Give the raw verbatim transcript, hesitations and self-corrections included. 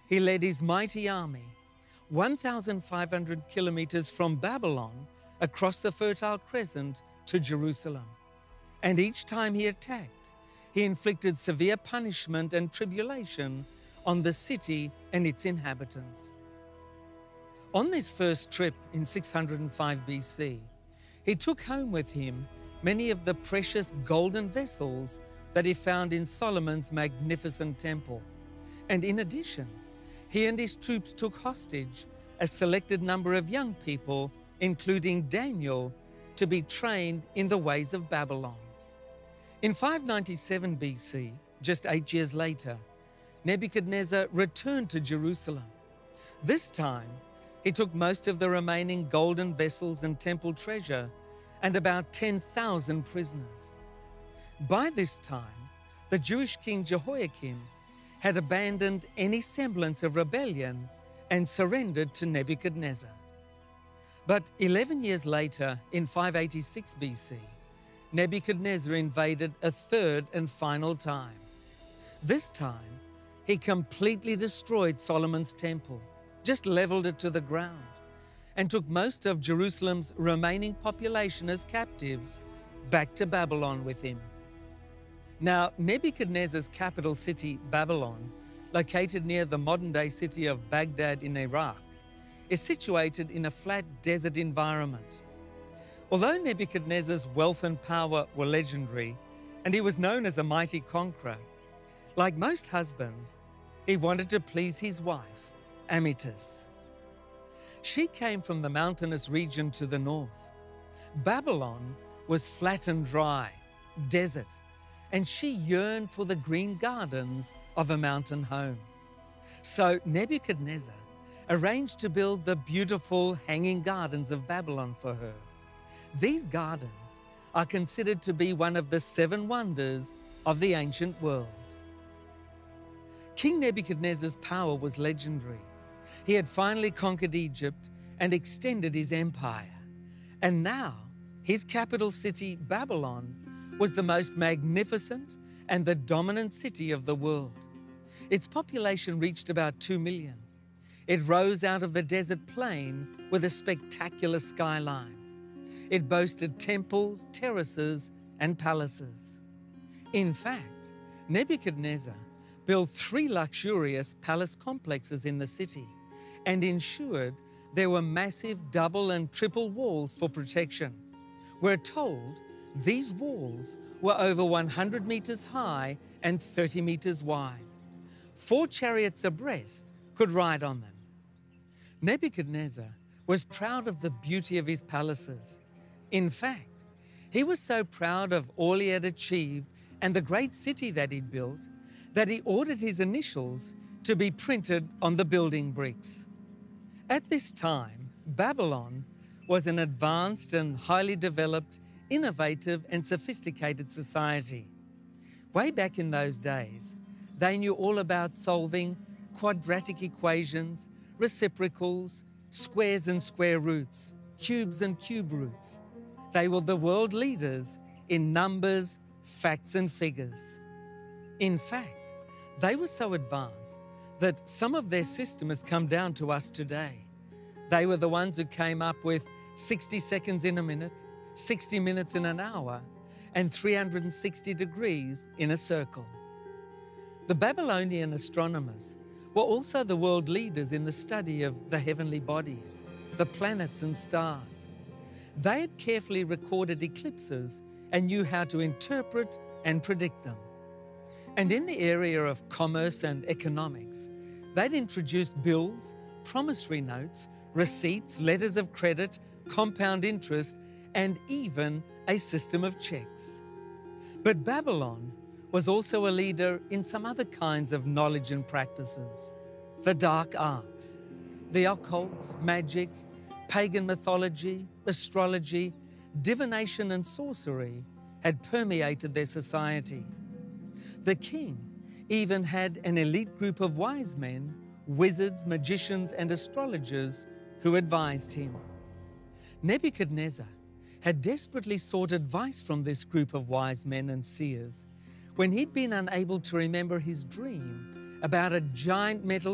he led his mighty army one thousand five hundred kilometers from Babylon across the Fertile Crescent to Jerusalem. And each time he attacked, he inflicted severe punishment and tribulation on the city and its inhabitants. On this first trip in six hundred five B C, he took home with him many of the precious golden vessels that he found in Solomon's magnificent temple. And in addition, he and his troops took hostage a selected number of young people, including Daniel, to be trained in the ways of Babylon. In five ninety-seven B C, just eight years later, Nebuchadnezzar returned to Jerusalem. This time, he took most of the remaining golden vessels and temple treasure and about ten thousand prisoners. By this time, the Jewish king Jehoiakim had abandoned any semblance of rebellion and surrendered to Nebuchadnezzar. But eleven years later, in five eighty-six B C, Nebuchadnezzar invaded a third and final time. This time, he completely destroyed Solomon's temple, just leveled it to the ground, and took most of Jerusalem's remaining population as captives back to Babylon with him. Now, Nebuchadnezzar's capital city, Babylon, located near the modern-day city of Baghdad in Iraq, is situated in a flat desert environment. Although Nebuchadnezzar's wealth and power were legendary, and he was known as a mighty conqueror, like most husbands, he wanted to please his wife, Amytas. She came from the mountainous region to the north. Babylon was flat and dry, desert, and she yearned for the green gardens of a mountain home. So Nebuchadnezzar arranged to build the beautiful hanging gardens of Babylon for her. These gardens are considered to be one of the seven wonders of the ancient world. King Nebuchadnezzar's power was legendary. He had finally conquered Egypt and extended his empire. And now, his capital city, Babylon, was the most magnificent and the dominant city of the world. Its population reached about two million. It rose out of the desert plain with a spectacular skyline. It boasted temples, terraces, and palaces. In fact, Nebuchadnezzar built three luxurious palace complexes in the city and ensured there were massive double and triple walls for protection. We're told these walls were over one hundred meters high and thirty meters wide. Four chariots abreast could ride on them. Nebuchadnezzar was proud of the beauty of his palaces. In fact, he was so proud of all he had achieved and the great city that he'd built that he ordered his initials to be printed on the building bricks. At this time, Babylon was an advanced and highly developed, innovative and sophisticated society. Way back in those days, they knew all about solving quadratic equations, reciprocals, squares and square roots, cubes and cube roots. They were the world leaders in numbers, facts and figures. In fact, they were so advanced that some of their system has come down to us today. They were the ones who came up with sixty seconds in a minute, sixty minutes in an hour, and three hundred sixty degrees in a circle. The Babylonian astronomers were also the world leaders in the study of the heavenly bodies, the planets and stars. They had carefully recorded eclipses and knew how to interpret and predict them. And in the area of commerce and economics, they'd introduced bills, promissory notes, receipts, letters of credit, compound interest, and even a system of checks. But Babylon was also a leader in some other kinds of knowledge and practices. The dark arts, the occult, magic, pagan mythology, astrology, divination and sorcery had permeated their society. The king even had an elite group of wise men, wizards, magicians and astrologers who advised him. Nebuchadnezzar had desperately sought advice from this group of wise men and seers when he'd been unable to remember his dream about a giant metal